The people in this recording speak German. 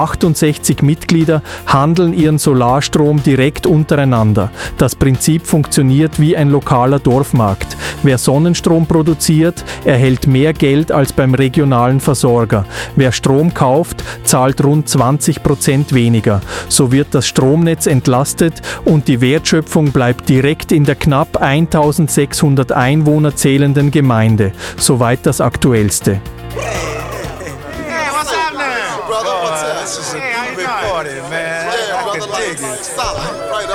68 Mitglieder handeln ihren Solarstrom direkt untereinander. Das Prinzip funktioniert wie ein lokaler Dorfmarkt. Wer Sonnenstrom produziert, erhält mehr Geld als beim regionalen Versorger. Wer Strom kauft, zahlt rund 20% weniger. So wird das Stromnetz entlastet und die Wertschöpfung bleibt direkt in der knapp 1600 Einwohner zählenden Gemeinde. Soweit das Aktuellste. Brother, what's up? This is a big party, man. I can dig it.